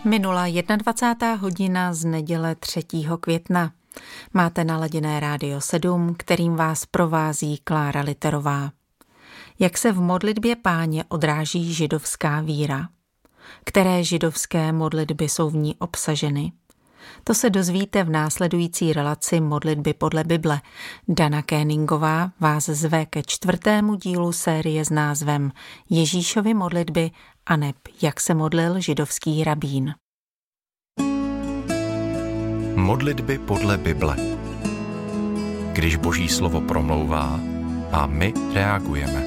Minula 21. hodina z neděle 3. května. Máte naladěné Rádio 7, kterým vás provází Klára Literová. Jak se v modlitbě Páně odráží židovská víra? Které židovské modlitby jsou v ní obsaženy? To se dozvíte v následující relaci Modlitby podle Bible. Dana Kéningová vás zve ke 4. dílu série s názvem Ježíšovy modlitby aneb jak se modlil židovský rabín. Modlitby podle Bible. Když Boží slovo promlouvá a my reagujeme.